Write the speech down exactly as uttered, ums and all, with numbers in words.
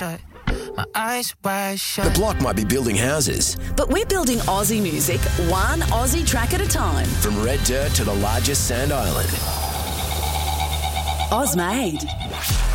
shut. My eyes wide shut. The Block might be building houses. But we're building Aussie music, one Aussie track at a time. From red dirt to the largest sand island. Ozmade.